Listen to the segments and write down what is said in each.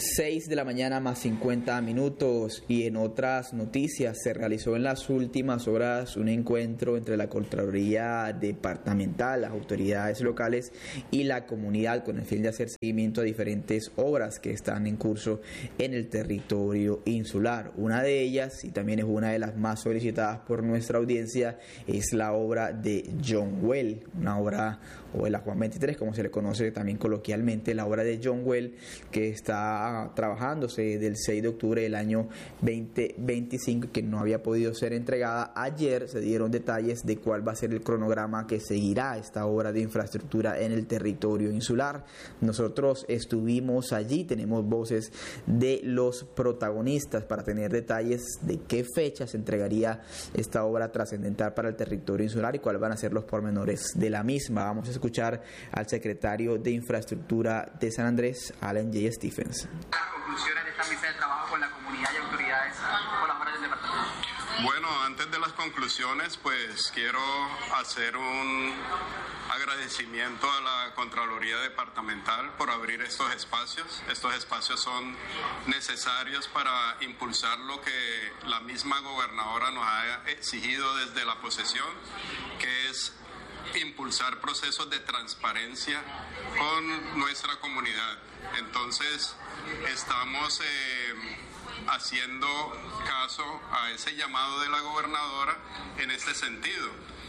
6 de la mañana más 50 minutos. Y en otras noticias, se realizó en las últimas horas un encuentro entre la Contraloría Departamental, las autoridades locales y la comunidad con el fin de hacer seguimiento a diferentes obras que están en curso en el territorio insular. Una de ellas, y también es una de las más solicitadas por nuestra audiencia, es la obra de John Well, una obra, o de la Juan 23, como se le conoce también coloquialmente, la obra de John Well, que está trabajándose del 6 de octubre del año 2025, que no había podido ser entregada. Ayer se dieron detalles de cuál va a ser el cronograma que seguirá esta obra de infraestructura en el territorio insular. Nosotros estuvimos allí, tenemos voces de los protagonistas para tener detalles de qué fecha se entregaría esta obra trascendental para el territorio insular y cuáles van a ser los pormenores de la misma. Vamos a escuchar al secretario de Infraestructura de San Andrés, Alan J. Stephens. Conclusiones de esta mesa de trabajo con la comunidad y autoridades por las obras del departamento. Bueno, antes de las conclusiones, pues quiero hacer un agradecimiento a la Contraloría Departamental por abrir estos espacios. Estos espacios son necesarios para impulsar lo que la misma gobernadora nos ha exigido desde la posesión, que es impulsar procesos de transparencia con nuestra comunidad. Entonces, estamos haciendo caso a ese llamado de la gobernadora en este sentido.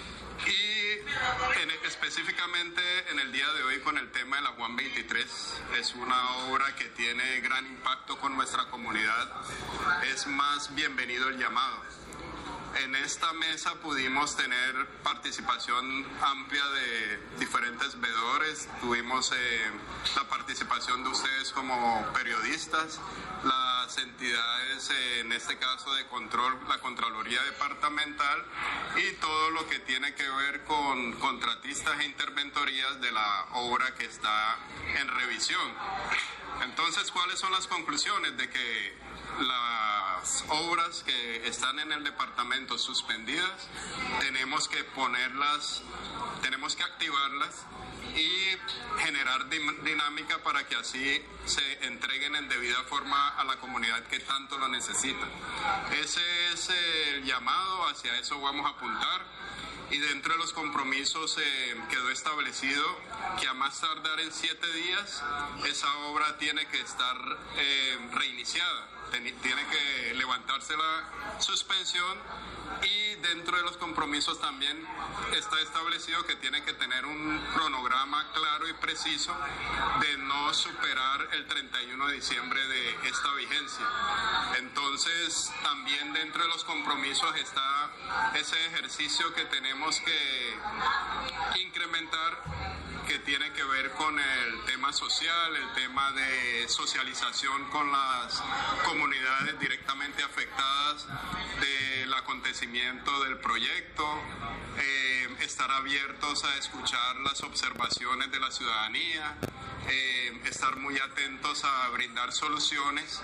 Y específicamente en el día de hoy con el tema de la Juan 23, es una obra que tiene gran impacto con nuestra comunidad. Es más bienvenido el llamado. En esta mesa pudimos tener participación amplia de diferentes veedores, tuvimos la participación de ustedes como periodistas, las entidades, en este caso de control, la Contraloría Departamental y todo lo que tiene que ver con contratistas e interventorías de la obra que está en revisión. Entonces, ¿cuáles son las conclusiones? De que las obras que están en el departamento suspendidas tenemos que ponerlas, tenemos que activarlas y generar dinámica para que así se entreguen en debida forma a la comunidad que tanto lo necesita. Ese es el llamado, hacia eso vamos a apuntar. Y dentro de los compromisos quedó establecido que a más tardar en 7 días esa obra tiene que estar reiniciada, tiene que levantarse la suspensión, y dentro de los compromisos también está establecido que tiene que tener un cronograma claro y preciso de no superar el 31 de diciembre de esta vigencia. Entonces, también dentro de los compromisos está ese ejercicio que tenemos que incrementar, que tiene que ver con el tema social, el tema de socialización con las comunidades directamente afectadas del acontecimiento del proyecto, estar abiertos a escuchar las observaciones de la ciudadanía, estar muy atentos a brindar soluciones.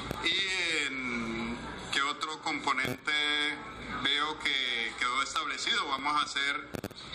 Y ¿qué otro componente veo que quedó establecido? Vamos a hacer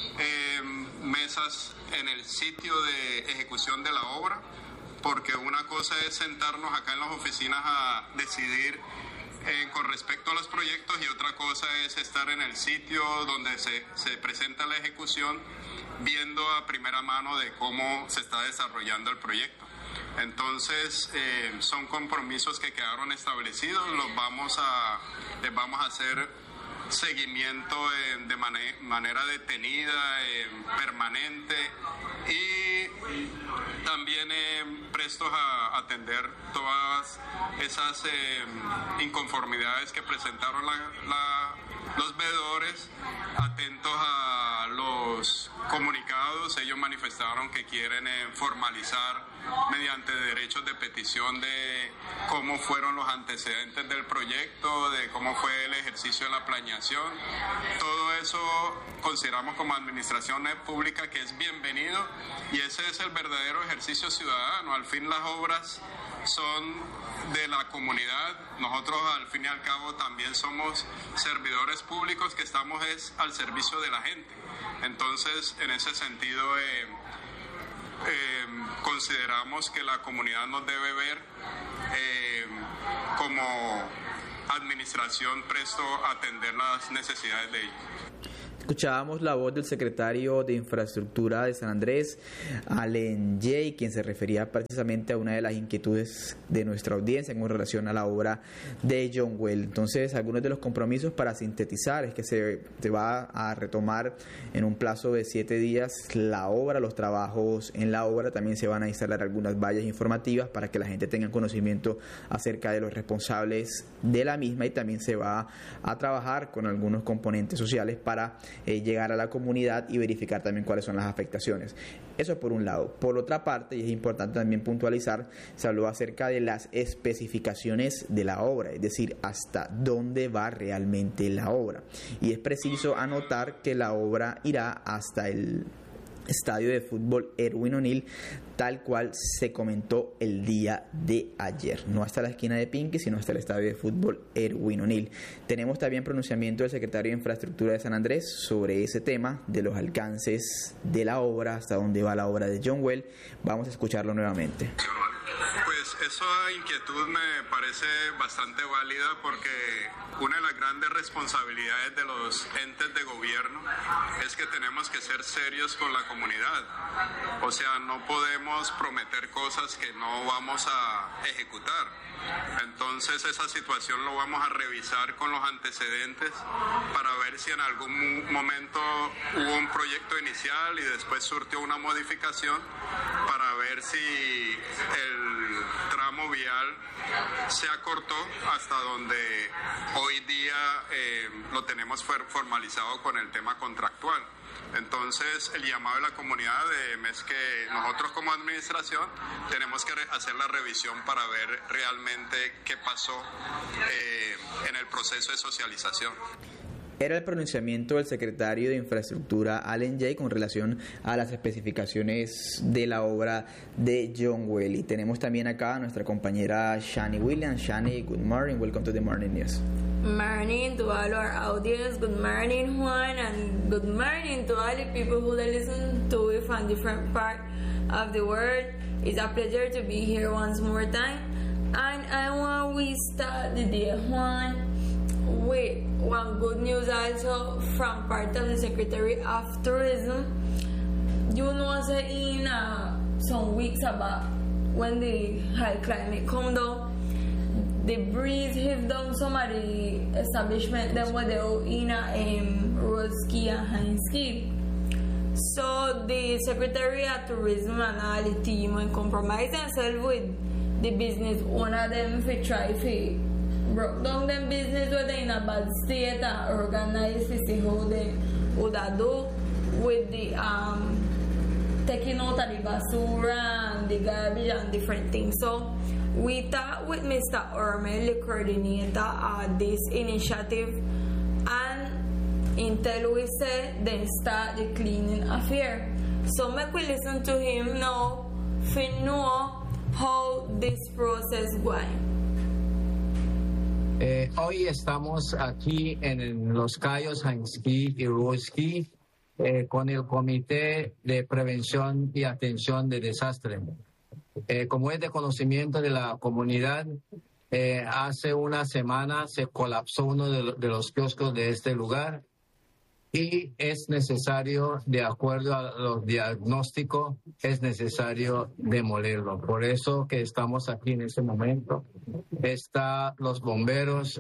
mesas en el sitio de ejecución de la obra, porque una cosa es sentarnos acá en las oficinas a decidir con respecto a los proyectos, y otra cosa es estar en el sitio donde se presenta la ejecución, viendo a primera mano de cómo se está desarrollando el proyecto. Entonces, son compromisos que quedaron establecidos, les vamos a hacer seguimiento de manera detenida, permanente, y también prestos a atender todas esas inconformidades que presentaron los veedores, atentos a los comunicados. Ellos manifestaron que quieren formalizar mediante derechos de petición de cómo fueron los antecedentes del proyecto, de cómo fue el ejercicio de la planeación. Todo eso consideramos como administración pública que es bienvenido, y ese es el verdadero ejercicio ciudadano. Al fin, las obras son de la comunidad. Nosotros, al fin y al cabo, también somos servidores públicos que estamos al servicio de la gente. Entonces, en ese sentido, consideramos que la comunidad nos debe ver como administración presto a atender las necesidades de ellos. Escuchábamos la voz del secretario de Infraestructura de San Andrés, Allen Jay, quien se refería precisamente a una de las inquietudes de nuestra audiencia en relación a la obra de John Well. Entonces, algunos de los compromisos para sintetizar es que se va a retomar en un plazo de 7 días la obra, los trabajos en la obra. También se van a instalar algunas vallas informativas para que la gente tenga conocimiento acerca de los responsables de la misma, y también se va a trabajar con algunos componentes sociales para llegar a la comunidad y verificar también cuáles son las afectaciones. Eso por un lado. Por otra parte, y es importante también puntualizar, se habló acerca de las especificaciones de la obra, es decir, hasta dónde va realmente la obra. Y es preciso anotar que la obra irá hasta el estadio de fútbol Erwin O'Neill, tal cual se comentó el día de ayer, no hasta la esquina de Pinky, sino hasta el estadio de fútbol Erwin O'Neill. Tenemos también pronunciamiento del secretario de Infraestructura de San Andrés sobre ese tema de los alcances de la obra, hasta dónde va la obra de John Well. Vamos a escucharlo nuevamente. Pues esa inquietud me parece bastante válida, porque una de las grandes responsabilidades de los entes de gobierno es que tenemos que ser serios con la comunidad. O sea, no podemos prometer cosas que no vamos a ejecutar. Entonces esa situación lo vamos a revisar con los antecedentes para ver si en algún momento hubo un proyecto inicial y después surgió una modificación, para ver si el tramo vial se acortó hasta donde hoy día lo tenemos formalizado con el tema contractual. Entonces, el llamado de la comunidad es que nosotros como administración tenemos que hacer la revisión para ver realmente qué pasó en el proceso de socialización. Era el pronunciamiento del secretario de Infraestructura, Allen Jay, con relación a las especificaciones de la obra de John Well. Y tenemos también acá a nuestra compañera Shani Williams. Shani, good morning. Welcome to the Morning News. Morning to all our audience. Good morning, Juan, and good morning to all the people who listen to it from different part of the world. It's a pleasure to be here once more time. And I want we start the day, Juan, with one good news also from part of the Secretary of Tourism. You know, in some weeks about when the high climate come down, the breeze hit down some of the establishment that were there in Roski and Heinski. So the Secretary of Tourism and all the team and compromise themselves with the business owner them if try to broke down them business whether in a bad state and organize to see how they would do with the taking out of the basura and the garbage and different things. So we talked with Mr. Ormel, the coordinator of this initiative, and until we said then start the cleaning affair. So make we listen to him now to know how this process going. Hoy estamos aquí en Los Cayos, Heinski y Roski con el Comité de Prevención y Atención de Desastre. Como es de conocimiento de la comunidad, hace una semana se colapsó uno de los kioscos de este lugar y es necesario, de acuerdo a los diagnósticos, es necesario demolerlo. Por eso que estamos aquí en este momento. Está los bomberos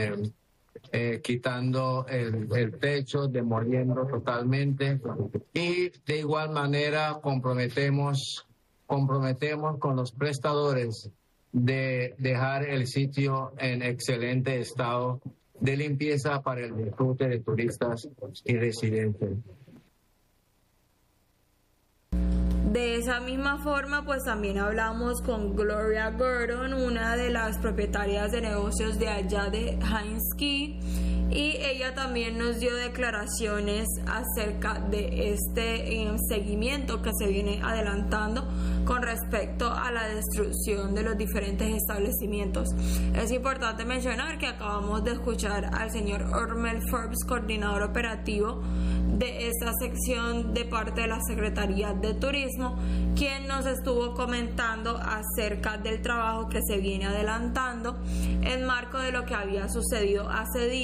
quitando el techo, demoliendo totalmente, y de igual manera comprometemos con los prestadores de dejar el sitio en excelente estado de limpieza para el disfrute de turistas y residentes. De esa misma forma, pues también hablamos con Gloria Gordon, una de las propietarias de negocios de allá de Heinski, y ella también nos dio declaraciones acerca de este seguimiento que se viene adelantando con respecto a la destrucción de los diferentes establecimientos. Es importante mencionar que acabamos de escuchar al señor Ormel Forbes, coordinador operativo de esta sección de parte de la Secretaría de Turismo, quien nos estuvo comentando acerca del trabajo que se viene adelantando en marco de lo que había sucedido hace días